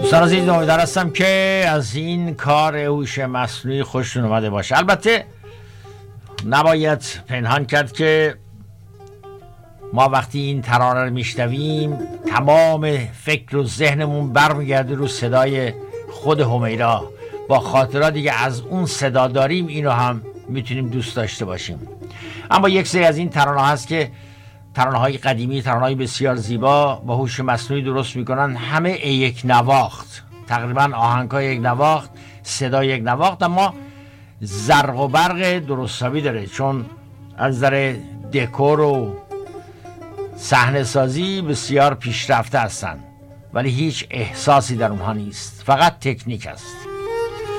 دوستان عزیز، امیدوار هستم که از این کار هوش مصنوعی خوشتون اومده باشه. البته نباید پنهان کرد که ما وقتی این ترانه رو میشنویم تمام فکر و ذهنمون برمیگرده رو صدای خود همیرا. با خاطراتی که از اون صدا داریم اینو هم میتونیم دوست داشته باشیم. اما یک سری از این ترانه هست که ترانه‌های قدیمی، ترانه‌های بسیار زیبا با هوش مصنوعی درست میکنن، همه یک نواخت، تقریبا آهنگ‌های یک نواخت، صدای یک نواخت، اما زرق و برق درستابی داره، چون از نظر دکور و صحنه سازی بسیار پیشرفته هستند، ولی هیچ احساسی در اونها نیست، فقط تکنیک است.